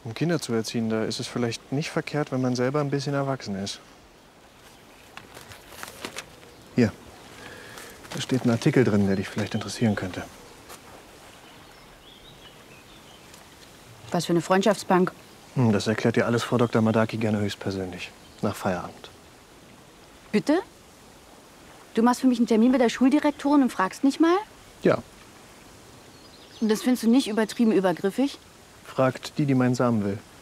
Um Kinder zu erziehen, da ist es vielleicht nicht verkehrt, wenn man selber ein bisschen erwachsen ist. Hier, da steht ein Artikel drin, der dich vielleicht interessieren könnte. Was für eine Freundschaftsbank? Das erklärt dir alles Frau Dr. Madaki gerne höchstpersönlich. Nach Feierabend. Bitte? Du machst für mich einen Termin mit der Schuldirektorin und fragst nicht mal? Ja, Und das findest du nicht übertrieben übergriffig? fragt die, die meinen Samen will.